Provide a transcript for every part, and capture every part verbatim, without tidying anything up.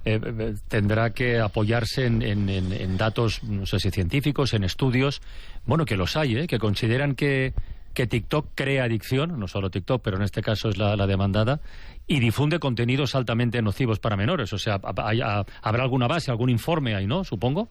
eh, tendrá que apoyarse en, en, en datos, no sé si científicos, en estudios, bueno, que los hay, ¿eh? Que consideran que, que TikTok crea adicción, no solo TikTok, pero en este caso es la, la demandada, y difunde contenidos altamente nocivos para menores. O sea, hay, hay, ¿habrá alguna base, algún informe ahí, no? Supongo.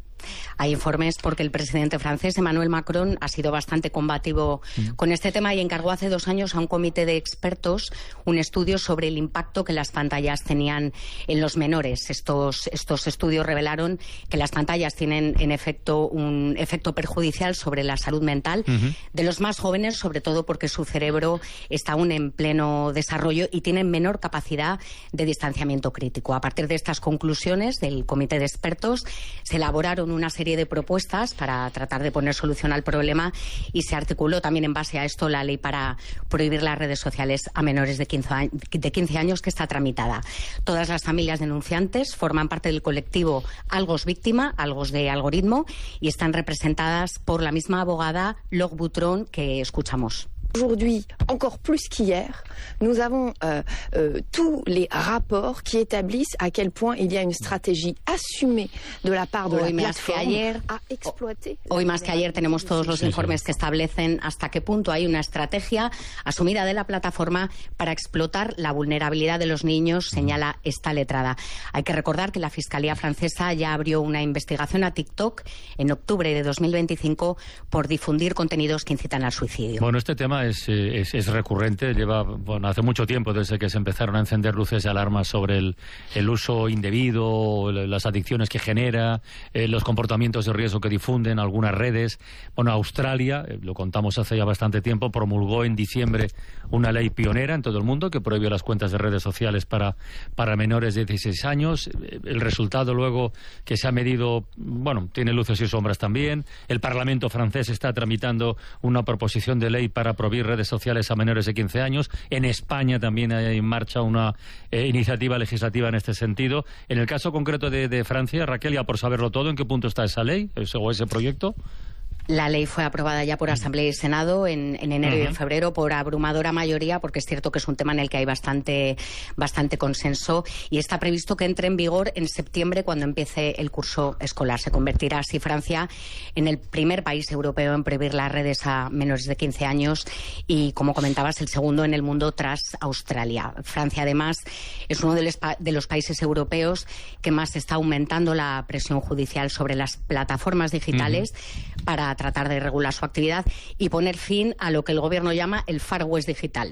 Hay informes porque el presidente francés, Emmanuel Macron, ha sido bastante combativo mm. con este tema y encargó hace dos años a un comité de expertos un estudio sobre el impacto que las pantallas tenían en los menores. Estos, estos estudios revelaron que las pantallas tienen en efecto un efecto perjudicial sobre la salud mental uh-huh. de los más jóvenes, sobre todo porque su cerebro está aún en pleno desarrollo y tienen menor capacidad de distanciamiento crítico. A partir de estas conclusiones del comité de expertos se elaboraron una serie de propuestas para tratar de poner solución al problema y se articuló también en base a esto la ley para prohibir las redes sociales a menores de quince años que está tramitada. Todas las familias denunciantes forman parte del colectivo Algos Víctima, Algos de Algoritmo, y están representadas por la misma abogada Laure Boutron que escuchamos. Aujourd'hui, encore plus qu'hier, nous avons euh, euh, tous les rapports qui établissent à quel point il y a une stratégie assumée de la part de hoy la más que ayer, a exploiter. Hoy más que ayer tenemos todos los informes que establecen hasta qué punto hay una estrategia asumida de la plataforma para explotar la vulnerabilidad de los niños, señala esta letrada. Hay que recordar que la Fiscalía francesa ya abrió una investigación a TikTok en octubre de dos mil veinticinco por difundir contenidos que incitan al suicidio. Bueno, este tema Es, es, es recurrente, lleva bueno, hace mucho tiempo desde que se empezaron a encender luces de alarma sobre el, el uso indebido, las adicciones que genera, eh, los comportamientos de riesgo que difunden algunas redes. Bueno, Australia, eh, lo contamos hace ya bastante tiempo, promulgó en diciembre una ley pionera en todo el mundo que prohibió las cuentas de redes sociales para, para menores de dieciséis años. El resultado luego que se ha medido, bueno, tiene luces y sombras también. El Parlamento francés está tramitando una proposición de ley para prohibir redes sociales a menores de quince años. En España también hay en marcha una eh, iniciativa legislativa en este sentido. En el caso concreto de, de Francia, Raquel, ya por saberlo todo, ¿en qué punto está esa ley ese, o ese proyecto? La ley fue aprobada ya por Asamblea y Senado en, en enero uh-huh. y en febrero por abrumadora mayoría, porque es cierto que es un tema en el que hay bastante, bastante consenso, y está previsto que entre en vigor en septiembre cuando empiece el curso escolar. Se convertirá así Francia en el primer país europeo en prohibir las redes a menores de quince años y, como comentabas, el segundo en el mundo tras Australia. Francia, además, es uno de los, de los países europeos que más está aumentando la presión judicial sobre las plataformas digitales uh-huh. para tratar de regular su actividad y poner fin a lo que el gobierno llama el Far West digital.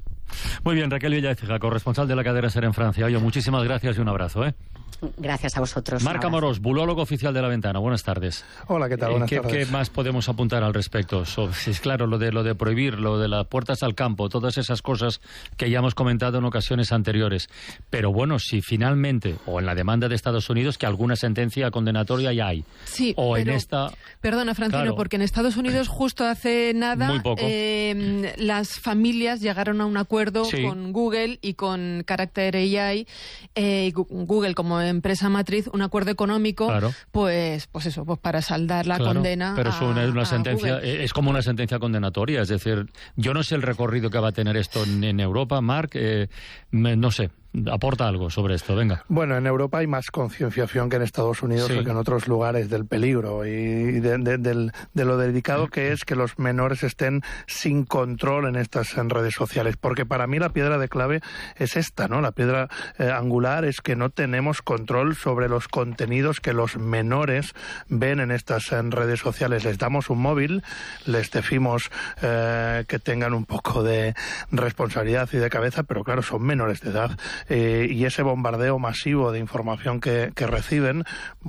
Muy bien, Raquel Villaécija, corresponsal de la cadena SER en Francia. Oye, muchísimas gracias y un abrazo, ¿eh? Gracias a vosotros. Marc Amorós, bulólogo oficial de La Ventana. Buenas tardes. Hola, ¿qué tal? Buenas ¿Qué, tardes. ¿Qué más podemos apuntar al respecto? So, es claro, lo de, lo de prohibir, lo de las puertas al campo, todas esas cosas que ya hemos comentado en ocasiones anteriores. Pero bueno, si finalmente, o en la demanda de Estados Unidos, que alguna sentencia condenatoria ya hay. Sí, o pero, en esta... Perdona, Francino, claro, porque en Estados Unidos justo hace nada muy poco. Eh, las familias llegaron a un acuerdo sí. con Google y con Character A I, eh, Google como empresa matriz, un acuerdo económico, claro. pues pues eso, pues para saldar la claro, condena. Pero es una, a, una sentencia, Google. Es como una sentencia condenatoria, es decir, yo no sé el recorrido que va a tener esto en, en Europa, Marc, eh, no sé. Aporta algo sobre esto, venga. Bueno, en Europa hay más concienciación que en Estados Unidos sí. o que en otros lugares del peligro y de, de, de, de lo delicado que es que los menores estén sin control en estas en redes sociales, porque para mí la piedra de clave es esta, ¿no? La piedra eh, angular es que no tenemos control sobre los contenidos que los menores ven en estas en redes sociales. Les damos un móvil, les decimos eh, que tengan un poco de responsabilidad y de cabeza, pero claro, son menores de edad. Eh, y ese bombardeo masivo de información que, que reciben,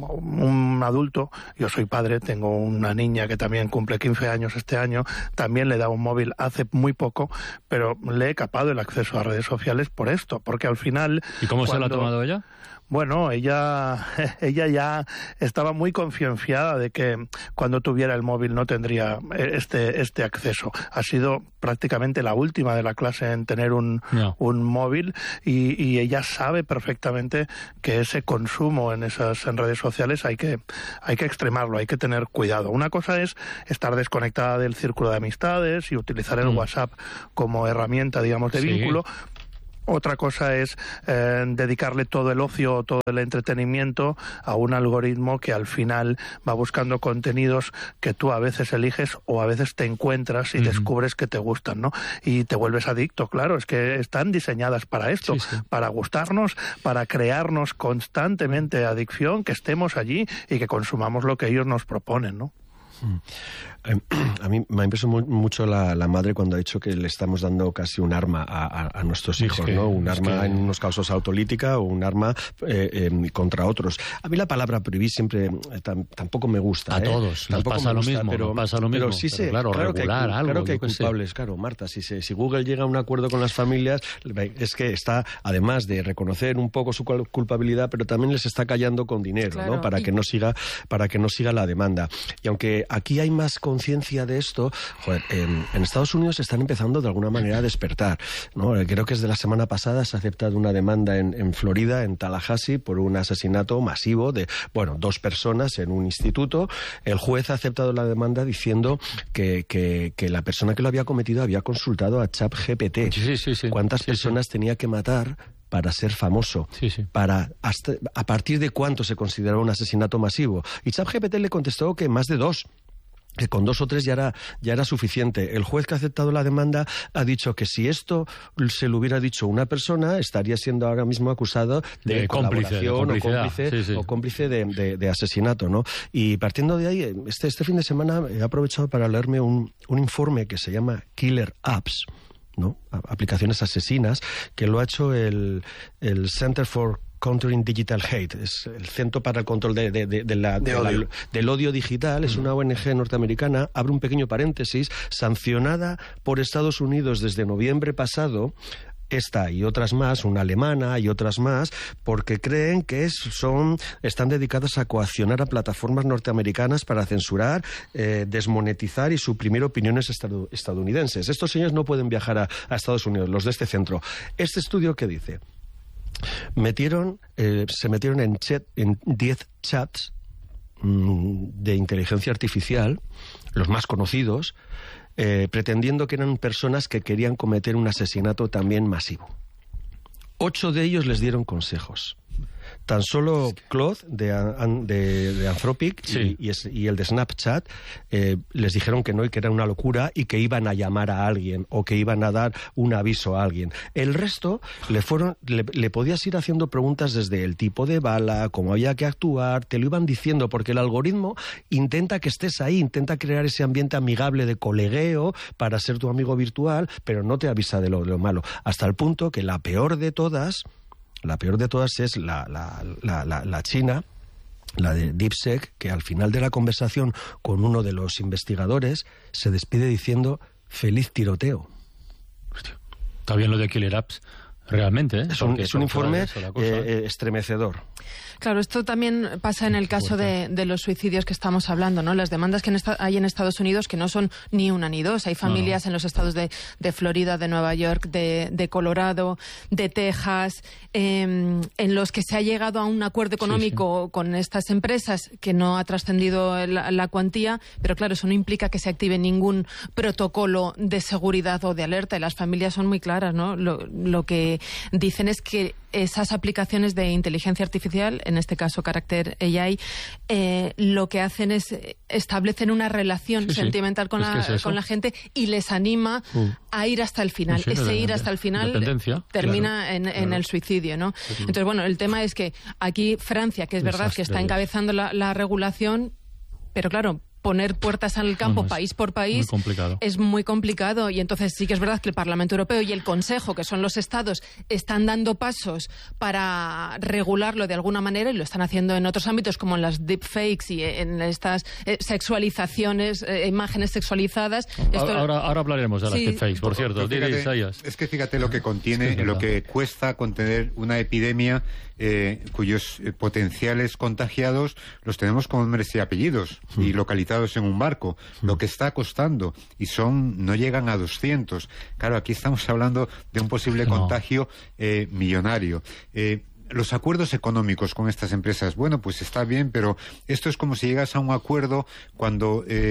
un adulto, yo soy padre, tengo una niña que también cumple quince años este año, también le da un móvil hace muy poco, pero le he capado el acceso a redes sociales por esto, porque al final... ¿Y cómo cuando... se lo ha tomado ella? Bueno, ella, ella ya estaba muy concienciada de que cuando tuviera el móvil no tendría este, este acceso. Ha sido prácticamente la última de la clase en tener un, no. un móvil y, y ella sabe perfectamente que ese consumo en esas en redes sociales hay que, hay que extremarlo, hay que tener cuidado. Una cosa es estar desconectada del círculo de amistades y utilizar el mm. WhatsApp como herramienta, digamos, de sí. vínculo. Otra cosa es eh, dedicarle todo el ocio, todo el entretenimiento a un algoritmo que al final va buscando contenidos que tú a veces eliges o a veces te encuentras y uh-huh. descubres que te gustan, ¿no? Y te vuelves adicto, claro, es que están diseñadas para esto, sí, sí. para gustarnos, para crearnos constantemente adicción, que estemos allí y que consumamos lo que ellos nos proponen, ¿no? A mí me ha impresionado mucho la, la madre cuando ha dicho que le estamos dando casi un arma a, a, a nuestros hijos, es que, ¿no? Un arma que... en unos casos autolítica o un arma eh, eh, contra otros. A mí la palabra prohibir siempre eh, tam, tampoco me gusta. A ¿eh? todos, nos pasa lo mismo, pero, pasa lo mismo. Pero sí se, claro, claro regular que hay, algo. Claro que hay que culpables, sé. claro, Marta. Si, se, si Google llega a un acuerdo con las familias, es que está, además de reconocer un poco su culpabilidad, pero también les está callando con dinero, claro, ¿no? Para y... que no siga, para que no siga la demanda. Y aunque aquí hay más conciencia de esto, joder, en, en Estados Unidos están empezando de alguna manera a despertar, ¿no? Creo que desde la semana pasada se ha aceptado una demanda en, en Florida, en Tallahassee, por un asesinato masivo de, bueno, dos personas en un instituto. El juez ha aceptado la demanda diciendo que, que, que la persona que lo había cometido había consultado a ChatGPT. Sí, sí, sí. ¿Cuántas sí, personas sí. tenía que matar para ser famoso? Sí, sí. Para hasta, a partir de cuánto se consideraba un asesinato masivo. Y ChatGPT le contestó que más de dos. Que con dos o tres ya era, ya era suficiente. El juez que ha aceptado la demanda ha dicho que si esto se lo hubiera dicho una persona, estaría siendo ahora mismo acusado de, de colaboración cómplice, de o cómplice, sí, sí. o cómplice de, de, de asesinato, ¿no? Y partiendo de ahí, este, este fin de semana he aprovechado para leerme un, un informe que se llama Killer Apps, ¿no? Aplicaciones asesinas, que lo ha hecho el, el Center for Countering Digital Hate, es el Centro para el Control de, de, de, de la, de de la, del Odio Digital, es una O N G norteamericana, abre un pequeño paréntesis, sancionada por Estados Unidos desde noviembre pasado, esta y otras más, una alemana y otras más, porque creen que es, son, están dedicadas a coaccionar a plataformas norteamericanas para censurar, eh, desmonetizar y suprimir opiniones estadounidenses. Estos señores no pueden viajar a, a Estados Unidos, los de este centro. Este estudio, ¿qué dice? Metieron, eh, se metieron en chat, en diez chats mmm, de inteligencia artificial, los más conocidos, eh, pretendiendo que eran personas que querían cometer un asesinato también masivo. Ocho de ellos les dieron consejos. Tan solo Claude de, de, de Anthropic sí. y, y, es, y el de Snapchat eh, les dijeron que no y que era una locura y que iban a llamar a alguien o que iban a dar un aviso a alguien. El resto le fueron le, le podías ir haciendo preguntas desde el tipo de bala, cómo había que actuar, te lo iban diciendo porque el algoritmo intenta que estés ahí, intenta crear ese ambiente amigable de colegueo para ser tu amigo virtual, pero no te avisa de lo, de lo malo. Hasta el punto que la peor de todas... La peor de todas es la, la, la, la, la china, la de DeepSeek, que al final de la conversación con uno de los investigadores se despide diciendo feliz tiroteo. Hostia, está bien lo de Killer Apps, realmente, ¿eh? Es un, es un informe eso, eh, estremecedor. Claro, esto también pasa en el caso de, de los suicidios que estamos hablando, ¿no? Las demandas que en esta, hay en Estados Unidos, que no son ni una ni dos. Hay familias no. en los estados de, de Florida, de Nueva York, de, de Colorado, de Texas, eh, en los que se ha llegado a un acuerdo económico sí, sí. con estas empresas que no ha trascendido la, la cuantía, pero claro, eso no implica que se active ningún protocolo de seguridad o de alerta. Y las familias son muy claras, ¿no? Lo, lo que dicen es que esas aplicaciones de inteligencia artificial, en este caso carácter A I, eh, lo que hacen es establecen una relación sí, sentimental sí. con, la, es es con la gente y les anima uh. a ir hasta el final. Sí, Ese ir hasta el final termina claro, en, en claro. el suicidio, ¿no? Sí. Entonces, bueno, el tema es que aquí Francia, que es verdad Desastre. que está encabezando la, la regulación, pero claro, poner puertas al campo no, no, país por país muy es muy complicado, y entonces sí que es verdad que el Parlamento Europeo y el Consejo, que son los estados, están dando pasos para regularlo de alguna manera, y lo están haciendo en otros ámbitos como en las deepfakes y en estas eh, sexualizaciones, eh, imágenes sexualizadas. Esto... Ahora, ahora hablaremos de las sí. deepfakes, por cierto. Fíjate, es que fíjate lo que contiene, sí, lo que cuesta contener una epidemia eh, cuyos eh, potenciales contagiados los tenemos con nombres y apellidos mm. y localizados en un barco, mm. lo que está costando, y son no llegan a doscientos. Claro, aquí estamos hablando de un posible no. contagio eh, millonario. Eh, Los acuerdos económicos con estas empresas, bueno, pues está bien, pero esto es como si llegas a un acuerdo cuando eh,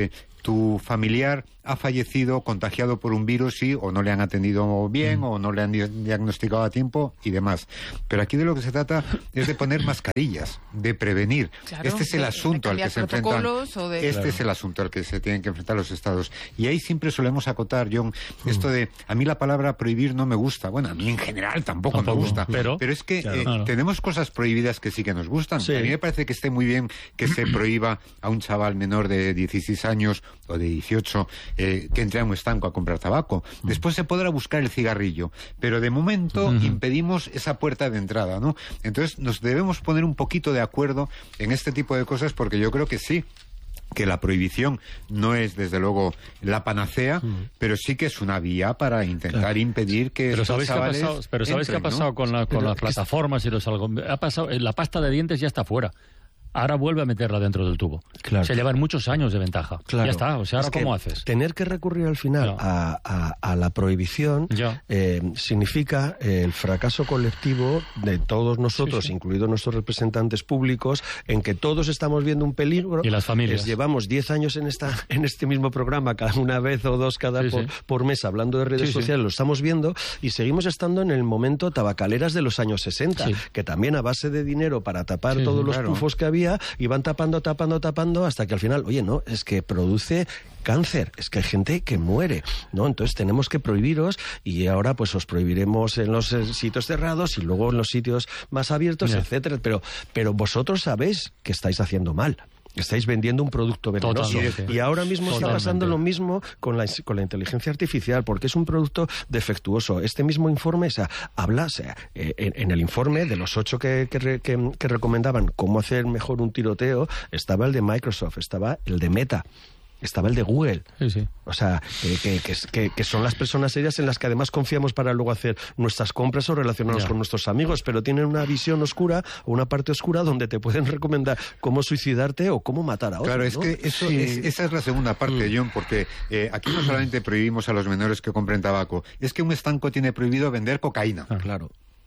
tu familiar ha fallecido contagiado por un virus, sí, o no le han atendido bien, mm. o no le han diagnosticado a tiempo y demás. Pero aquí de lo que se trata es de poner mascarillas, de prevenir. Claro, este es el asunto al que se enfrentan. De... Este claro. es el asunto al que se tienen que enfrentar los estados. Y ahí siempre solemos acotar, John, mm. esto de, a mí la palabra prohibir no me gusta. Bueno, a mí en general tampoco, tampoco me gusta. Pero, pero es que claro, eh, claro. tenemos cosas prohibidas que sí que nos gustan. Sí. A mí me parece que esté muy bien que se prohíba a un chaval menor de dieciséis años o de dieciocho eh, que entre a un estanco a comprar tabaco. Mm. Después se podrá buscar el cigarrillo, pero de momento mm-hmm. impedimos esa puerta de entrada, ¿no? Entonces nos debemos poner un poquito de acuerdo en este tipo de cosas, porque yo creo que sí, que la prohibición no es, desde luego, la panacea, mm. pero sí que es una vía para intentar claro. impedir que pero estos ¿sabéis qué ha pasado, pero ¿sabéis entren, qué ha pasado ¿no? con, la, con las plataformas y los algoritmos? Ha pasado, la pasta de dientes ya está fuera. Ahora vuelve a meterla dentro del tubo. Claro. Se llevan muchos años de ventaja. Claro. Ya está, o sea, ¿ahora cómo haces? Tener que recurrir al final no. a, a, a la prohibición eh, significa eh, el fracaso colectivo de todos nosotros, sí, sí. incluidos nuestros representantes públicos, en que todos estamos viendo un peligro. Y las familias. Les llevamos diez años en esta en este mismo programa, cada una vez o dos cada sí, por, sí. por mes, hablando de redes sí, sociales, sí. lo estamos viendo, y seguimos estando en el momento tabacaleras de los años sesenta, sí. que también a base de dinero para tapar sí, todos sí, los claro. pufos que había, y van tapando, tapando, tapando, hasta que al final, oye, no, es que produce cáncer, es que hay gente que muere, ¿no? Entonces tenemos que prohibiros, y ahora pues os prohibiremos en los eh, sitios cerrados y luego en los sitios más abiertos, yeah. etcétera, pero, pero vosotros sabéis que estáis haciendo mal. Estáis vendiendo un producto venenoso. Totalmente. Y ahora mismo Totalmente. está pasando lo mismo con la, con la inteligencia artificial, porque es un producto defectuoso. Este mismo informe, o sea, habla, o sea, eh, en, en el informe de los ocho que, que, que, que recomendaban cómo hacer mejor un tiroteo, estaba el de Microsoft, estaba el de Meta, estaba el de Google. Sí, sí. O sea, que, que, que, que son las personas serias en las que además confiamos para luego hacer nuestras compras o relacionarnos ya. con nuestros amigos, pero tienen una visión oscura o una parte oscura donde te pueden recomendar cómo suicidarte o cómo matar a otros. Claro, es ¿no? que eso sí. es, esa es la segunda parte, mm. John, porque eh, aquí no solamente prohibimos a los menores que compren tabaco, es que un estanco tiene prohibido vender cocaína. Ah, claro.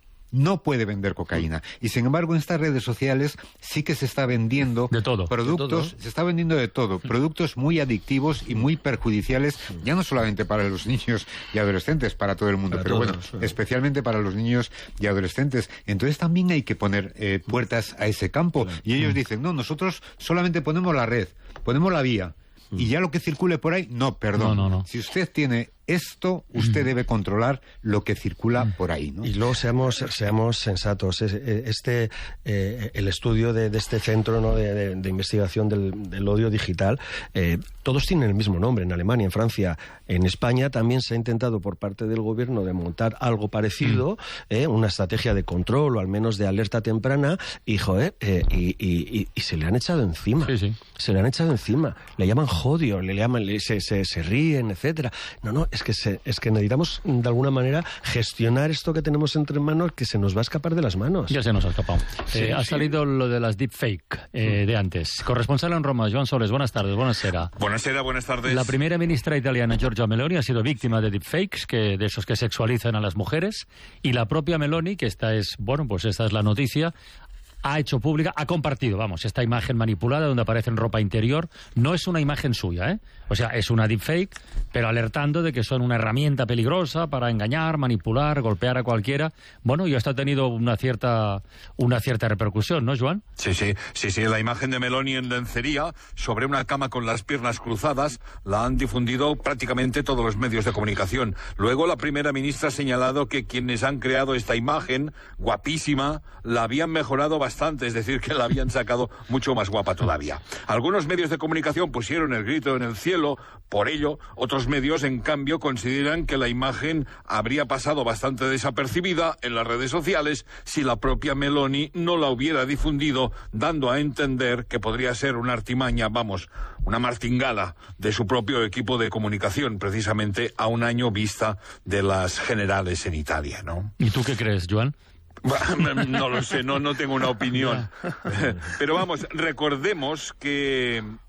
No puede vender cocaína. Y sin embargo, en estas redes sociales sí que se está vendiendo de todo. productos, de todo. se está vendiendo de todo, productos muy adictivos y muy perjudiciales, ya no solamente para los niños y adolescentes, para todo el mundo, para pero todos, bueno, sí. especialmente para los niños y adolescentes. Entonces también hay que poner eh, puertas a ese campo. Claro. Y ellos dicen, no, nosotros solamente ponemos la red, ponemos la vía. Y ya lo que circule por ahí, no, perdón. No, no, no. Si usted tiene esto, usted mm. debe controlar lo que circula mm. por ahí, ¿no? Y luego seamos seamos sensatos. Este eh, el estudio de, de este centro, ¿no? de, de, de investigación del, del odio digital, eh, todos tienen el mismo nombre en Alemania, en Francia, en España también se ha intentado por parte del gobierno de montar algo parecido, mm. eh, una estrategia de control o al menos de alerta temprana, y joder, eh, y, y, y, y se le han echado encima. Sí, sí. Se le han echado encima. Le llaman jodio, le llaman, le, se, se, se ríen, etcétera. No, no. Es que, se, es que necesitamos, de alguna manera, gestionar esto que tenemos entre manos, que se nos va a escapar de las manos. Ya se nos ha escapado. Sí, eh, ha sí. salido lo de las deepfake eh, sí. de antes. Corresponsal en Roma, Joan Soles, buenas tardes, buenas sera. Buenas sera, buenas tardes. La primera ministra italiana, Giorgia Meloni, ha sido víctima de deepfakes, que, de esos que sexualizan a las mujeres, y la propia Meloni, que esta es, bueno, pues esta es la noticia, ha hecho pública, ha compartido, vamos, esta imagen manipulada donde aparece en ropa interior. No es una imagen suya, ¿eh? O sea, es una deepfake, pero alertando de que son una herramienta peligrosa para engañar, manipular, golpear a cualquiera. Bueno, y esto ha tenido una cierta una cierta repercusión, ¿no, Joan? Sí, sí, sí, sí. La imagen de Meloni en lencería sobre una cama con las piernas cruzadas la han difundido prácticamente todos los medios de comunicación. Luego la primera ministra ha señalado que quienes han creado esta imagen, guapísima, la habían mejorado bastante, es decir, que la habían sacado mucho más guapa todavía. Algunos medios de comunicación pusieron el grito en el cielo. Por ello, otros medios, en cambio, consideran que la imagen habría pasado bastante desapercibida en las redes sociales si la propia Meloni no la hubiera difundido, dando a entender que podría ser una artimaña, vamos, una martingala de su propio equipo de comunicación, precisamente a un año vista de las generales en Italia, ¿no? ¿Y tú qué crees, Joan? No lo sé, no, no tengo una opinión. Pero vamos, recordemos que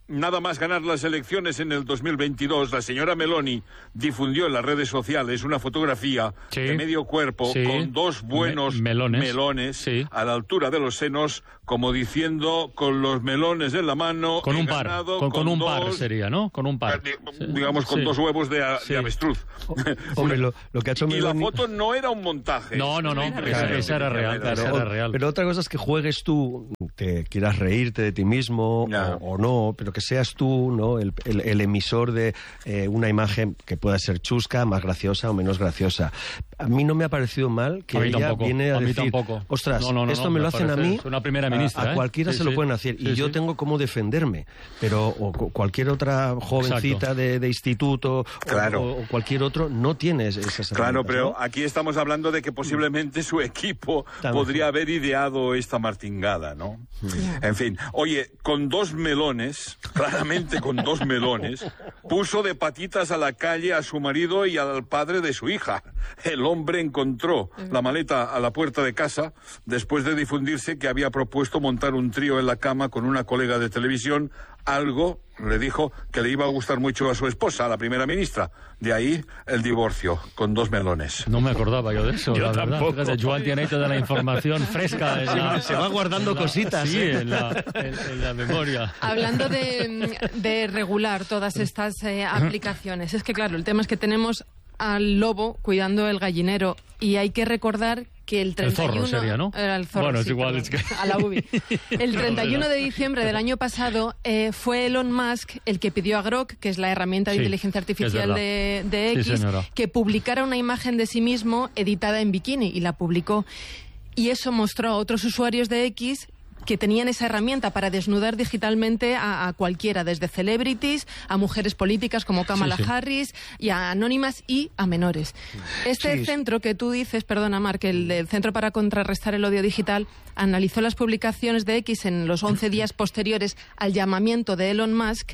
nada más ganar las elecciones en el dos mil veintidós, la señora Meloni difundió en las redes sociales una fotografía sí. de medio cuerpo sí. con dos buenos Me melones, melones sí. a la altura de los senos, como diciendo, con los melones en la mano... Con un par, con, con, con un dos, par sería, ¿no? Con un par. Digamos, con sí. dos huevos de, a, sí. de avestruz. Hombre, lo, lo que ha hecho y Meloni... la foto no era un montaje. No, no, no, esa, esa era real, claro. esa era real. Pero otra cosa es que juegues tú, que quieras reírte de ti mismo no. o, o no, pero que seas tú, ¿no? El, el, el emisor de eh, una imagen que pueda ser chusca, más graciosa o menos graciosa. A mí no me ha parecido mal que ella tampoco. viene a, a decir, tampoco. ostras, no, no, no, esto no, me, me lo hacen a mí, una primera ministra, a, a ¿eh? cualquiera sí, se sí. lo pueden hacer, sí, y yo sí. tengo cómo defenderme, pero o, cualquier otra jovencita de, de instituto claro. o, o cualquier otro no tiene esas Claro, pero ¿no? aquí estamos hablando de que posiblemente su equipo También. podría haber ideado esta martingada, ¿no? Mm. En fin, oye, con dos melones, claramente con dos melones, puso de patitas a la calle a su marido y al padre de su hija. El hombre encontró la maleta a la puerta de casa después de difundirse que había propuesto montar un trío en la cama con una colega de televisión, algo, le dijo, que le iba a gustar mucho a su esposa, a la primera ministra. De ahí el divorcio, con dos melones. No me acordaba yo de eso, yo la tampoco. verdad. Fíjate, Joan tiene toda la información fresca. En la, se va guardando en la, cositas. Sí, ¿eh? en, la, en, en la memoria. Hablando de, de regular todas estas eh, aplicaciones, es que claro, el tema es que tenemos al lobo cuidando el gallinero y hay que recordar que el treinta y uno... El zorro sería, ¿no? Era el zorro, bueno, sí, es igual. Perdón, es que... a la U B I. El treinta y uno de diciembre del año pasado eh, fue Elon Musk el que pidió a Grok, que es la herramienta de sí, inteligencia artificial de, de X, sí, que publicara una imagen de sí mismo editada en bikini, y la publicó. Y eso mostró a otros usuarios de X que tenían esa herramienta para desnudar digitalmente a, a cualquiera, desde celebrities a mujeres políticas como Kamala sí, sí. Harris, y a anónimas y a menores. Este sí. centro que tú dices, perdona Marc, el del Centro para Contrarrestar el Odio Digital, analizó las publicaciones de X en los once días posteriores al llamamiento de Elon Musk.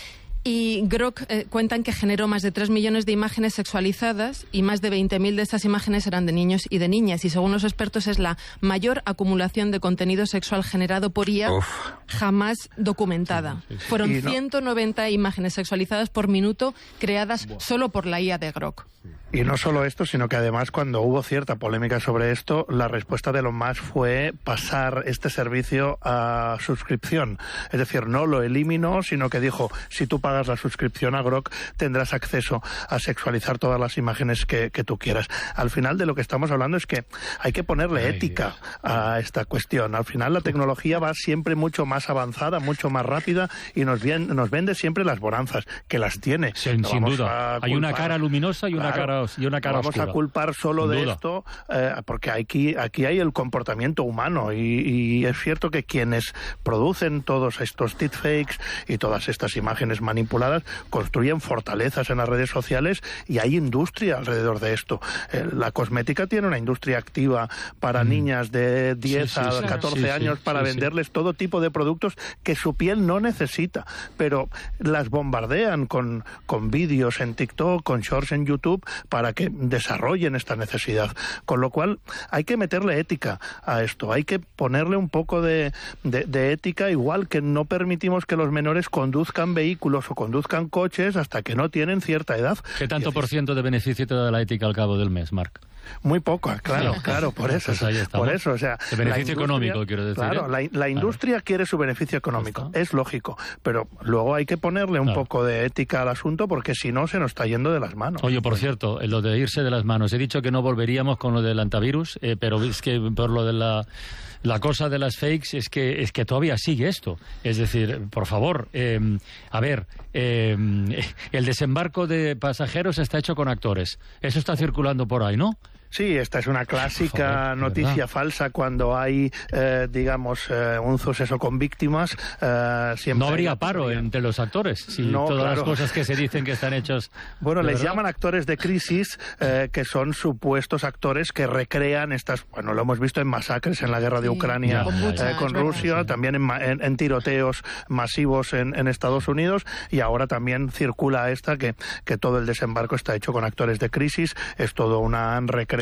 Y Grok eh, cuentan que generó más de tres millones de imágenes sexualizadas y más de veinte mil de estas imágenes eran de niños y de niñas. Y según los expertos es la mayor acumulación de contenido sexual generado por I A Uf. jamás documentada. Sí, sí, sí. Fueron no... ciento noventa imágenes sexualizadas por minuto creadas Buah. solo por la I A de Grok. Y no solo esto, sino que además cuando hubo cierta polémica sobre esto, la respuesta de Elon Musk fue pasar este servicio a suscripción. Es decir, no lo eliminó, sino que dijo, si tú pagas la suscripción a Grok, tendrás acceso a sexualizar todas las imágenes que, que tú quieras. Al final de lo que estamos hablando es que hay que ponerle Ay, ética Dios. a esta cuestión. Al final la tecnología va siempre mucho más avanzada, mucho más rápida, y nos, bien, nos vende siempre las bonanzas, que las tiene. Sin, no sin duda. Hay una cara luminosa y una claro. cara y una cara Vamos oscura. a culpar solo Sin de duda. esto, eh, porque aquí, aquí hay el comportamiento humano, y, y es cierto que quienes producen todos estos deepfakes y todas estas imágenes manipuladas construyen fortalezas en las redes sociales, y hay industria alrededor de esto. Eh, la cosmética tiene una industria activa para mm. niñas de diez sí, sí, a catorce sí, años sí, para sí, venderles sí. todo tipo de productos que su piel no necesita, pero las bombardean con, con vídeos en TikTok, con shorts en YouTube, para que desarrollen esta necesidad. Con lo cual hay que meterle ética a esto, hay que ponerle un poco de, de, de ética, igual que no permitimos que los menores conduzcan vehículos o conduzcan coches hasta que no tienen cierta edad. ¿Qué tanto por ciento de beneficio te da la ética al cabo del mes, Marc? Muy poco, claro, sí. claro, por eso. Pues ahí está, por eso, o sea, el beneficio económico, quiero decir. Claro, ¿eh? la, la industria claro. quiere su beneficio económico, es lógico, pero luego hay que ponerle un claro. poco de ética al asunto, porque si no se nos está yendo de las manos. Oye, por cierto, lo de irse de las manos, he dicho que no volveríamos con lo del antivirus, eh, pero es que por lo de la la cosa de las fakes es que es que todavía sigue esto. Es decir, por favor, eh, a ver, eh, el desembarco de pasajeros está hecho con actores. Eso está circulando por ahí, ¿no? Sí, esta es una clásica Joder, noticia ¿verdad? falsa cuando hay, eh, digamos, eh, un suceso con víctimas. Eh, siempre no habría paro entre los actores, si no, todas claro. las cosas que se dicen que están hechos... Bueno, les verdad? llaman actores de crisis, eh, que son supuestos actores que recrean estas... Bueno, lo hemos visto en masacres en la guerra de Ucrania, sí, con, muchas, eh, con Rusia, sí. también en, en, en tiroteos masivos en, en Estados Unidos, y ahora también circula esta que, que todo el desembarco está hecho con actores de crisis. Es todo una recreación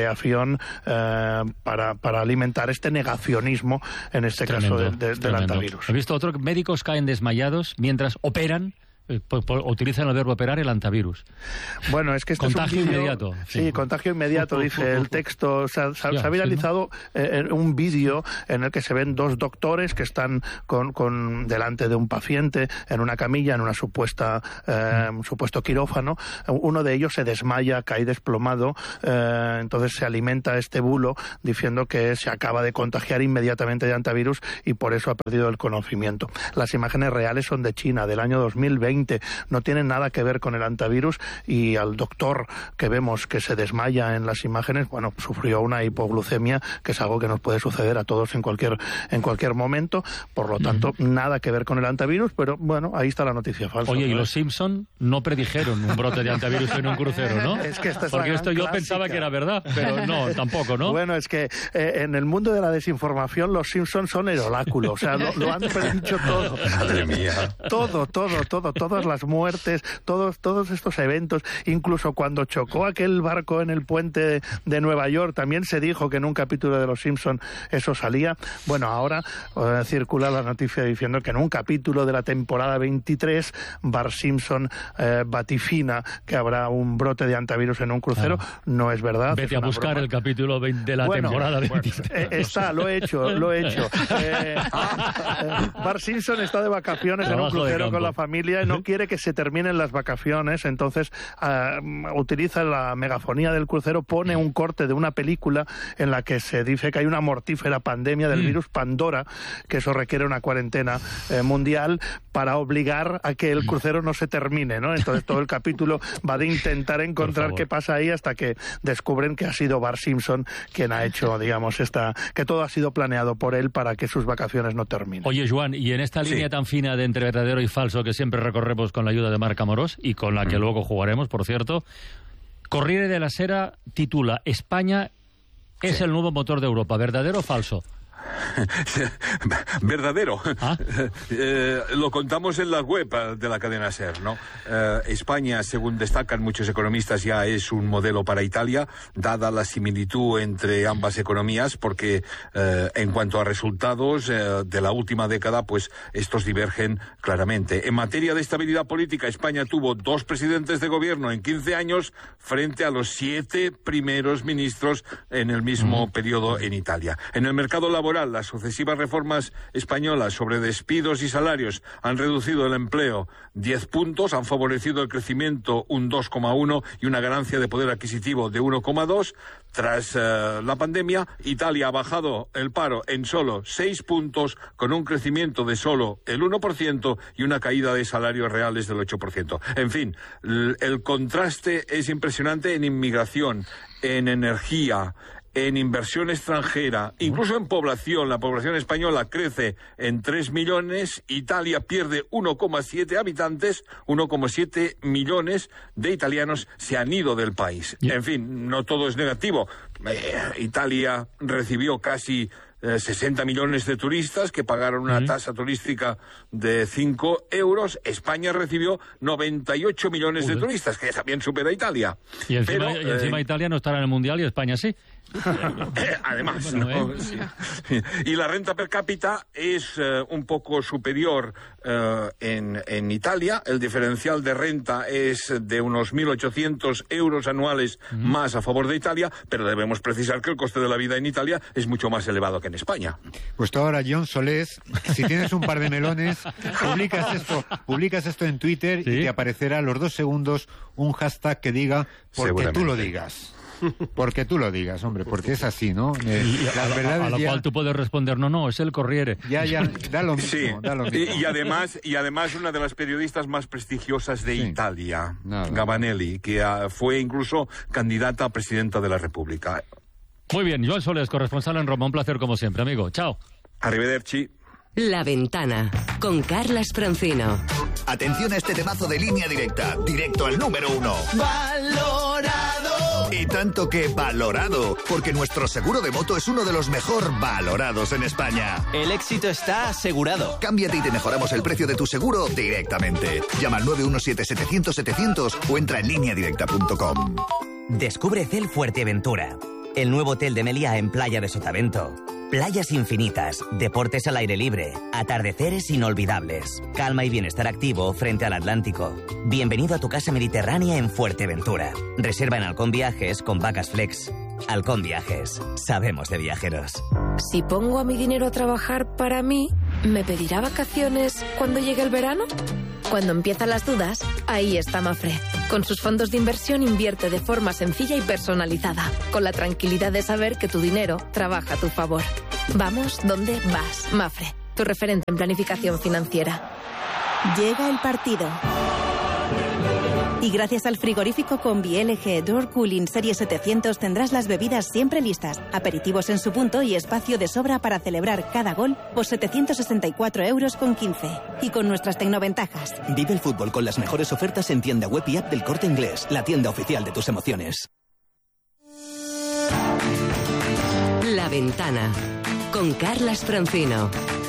creación eh, para, para alimentar este negacionismo, en este Tremendo, caso de, de, del antivirus. He visto otros médicos caen desmayados mientras operan. Eh, por, por, utilizan el verbo operar el antivirus. Bueno, es que este contagio es un vídeo, inmediato. Sí, sí, contagio inmediato, dice el texto. Se ha, se ya, ha viralizado sí, eh, un vídeo en el que se ven dos doctores que están con, con delante de un paciente en una camilla, en una supuesta eh, un supuesto quirófano. Uno de ellos se desmaya, cae desplomado, eh, entonces se alimenta este bulo diciendo que se acaba de contagiar inmediatamente de antivirus y por eso ha perdido el conocimiento. Las imágenes reales son de China, del año dos mil veinte. No tienen nada que ver con el antivirus, y al doctor que vemos que se desmaya en las imágenes, bueno, sufrió una hipoglucemia, que es algo que nos puede suceder a todos en cualquier en cualquier momento. Por lo tanto, uh-huh. nada que ver con el antivirus, pero bueno, ahí está la noticia falsa. Oye, ¿no? Y los Simpson no predijeron un brote de antivirus en un crucero, ¿no? Es que esta es Porque la esto yo clásica. pensaba que era verdad, pero no, tampoco, ¿no? Bueno, es que eh, en el mundo de la desinformación los Simpsons son el oráculo, o sea, lo, lo han predicho todo. Madre mía. Todo, todo, todo, todas las muertes, todos, todos estos eventos, incluso cuando chocó aquel barco en el puente de Nueva York, también se dijo que en un capítulo de Los Simpson eso salía. Bueno, ahora eh, circula la noticia diciendo que en un capítulo de la temporada veintitrés, Bart Simpson eh, vaticina que habrá un brote de antivirus en un crucero. Ah. No es verdad. Vete es a buscar broma. El capítulo veinte de la bueno, temporada bueno, veintitrés. Eh, está, lo he hecho, lo he hecho. Eh, eh, Bart Simpson está de vacaciones Trabajo en un crucero con la familia y no quiere que se terminen las vacaciones, entonces uh, utiliza la megafonía del crucero, pone un corte de una película en la que se dice que hay una mortífera pandemia del mm. virus Pandora, que eso requiere una cuarentena eh, mundial para obligar a que el crucero no se termine, ¿no? Entonces todo el capítulo va de intentar encontrar qué pasa ahí hasta que descubren que ha sido Bart Simpson quien ha hecho, digamos, esta que todo ha sido planeado por él para que sus vacaciones no terminen. Oye, Joan, y en esta sí. línea tan fina de entre verdadero y falso que siempre recorremos con la ayuda de Marc Amorós y con la que mm. luego jugaremos, por cierto, Corriere della Sera titula España es sí. el nuevo motor de Europa. ¿Verdadero o falso? Verdadero. ¿Ah? Eh, lo contamos en la web de la cadena SER, ¿no? Eh, España, según destacan muchos economistas, ya es un modelo para Italia, dada la similitud entre ambas economías, porque eh, en cuanto a resultados eh, de la última década, pues estos divergen claramente. En materia de estabilidad política, España tuvo dos presidentes de gobierno en quince años frente a los siete primeros ministros en el mismo mm. periodo en Italia. En el mercado laboral, las sucesivas reformas españolas sobre despidos y salarios han reducido el empleo diez puntos, han favorecido el crecimiento un dos coma uno y una ganancia de poder adquisitivo de uno coma dos. Tras uh, la pandemia, Italia ha bajado el paro en solo seis puntos, con un crecimiento de solo el uno por ciento y una caída de salarios reales del ocho por ciento. En fin, l- el contraste es impresionante en inmigración, en energía, en inversión extranjera, incluso en población. La población española crece en tres millones, Italia pierde uno coma siete habitantes, uno coma siete millones de italianos se han ido del país. En fin, no todo es negativo. Eh, Italia recibió casi eh, sesenta millones de turistas que pagaron una uh-huh. tasa turística de cinco euros. España recibió noventa y ocho millones uh-huh. de turistas, que también supera a Italia. Y encima, Pero, y encima eh, Italia no estará en el Mundial y España sí. Además, bueno, ¿no? ¿eh? Sí. Y la renta per cápita es uh, un poco superior uh, en, en Italia. El diferencial de renta es de unos mil ochocientos euros anuales mm. más a favor de Italia, pero debemos precisar que el coste de la vida en Italia es mucho más elevado que en España. Pues tú ahora, John Solés, si tienes un par de melones, publicas esto, publicas esto en Twitter ¿sí? y te aparecerá a los dos segundos un hashtag que diga porque tú lo digas. Porque tú lo digas, hombre, porque es así, ¿no? Eh, las a, verdades a, a lo ya... cual tú puedes responder, no, no, es el Corriere. Ya, ya, da lo mismo, sí. da lo mismo. Y, y, además, y además una de las periodistas más prestigiosas de sí. Italia, Nada. Gabanelli, que uh, fue incluso candidata a presidenta de la República. Muy bien, Joan Solés, corresponsal en Roma, un placer como siempre, amigo. Chao. Arrivederci. La Ventana, con Carlas Francino. Atención a este temazo de Línea Directa, directo al número uno. ¡Valorado! Y tanto que valorado, porque nuestro seguro de moto es uno de los mejor valorados en España. El éxito está asegurado. Cámbiate y te mejoramos el precio de tu seguro directamente. Llama al nueve uno siete setecientos setecientos o entra en línea directa punto com. Descubre Cel Fuerteventura. El nuevo hotel de Meliá en Playa de Sotavento. Playas infinitas, deportes al aire libre, atardeceres inolvidables, calma y bienestar activo frente al Atlántico. Bienvenido a tu casa mediterránea en Fuerteventura. Reserva en Halcón Viajes con Vacas Flex. Halcón Viajes. Sabemos de viajeros. Si pongo a mi dinero a trabajar para mí, ¿me pedirá vacaciones cuando llegue el verano? Cuando empiezan las dudas, ahí está Mafre. Con sus fondos de inversión invierte de forma sencilla y personalizada, con la tranquilidad de saber que tu dinero trabaja a tu favor. Vamos donde vas. Mafre, tu referente en planificación financiera. Llega el partido. Y gracias al frigorífico Combi L G Door Cooling Serie setecientos tendrás las bebidas siempre listas, aperitivos en su punto y espacio de sobra para celebrar cada gol por setecientos sesenta y cuatro euros con quince. Y con nuestras tecnoventajas. Vive el fútbol con las mejores ofertas en tienda web y app del Corte Inglés, la tienda oficial de tus emociones. La Ventana con Carlas Francino.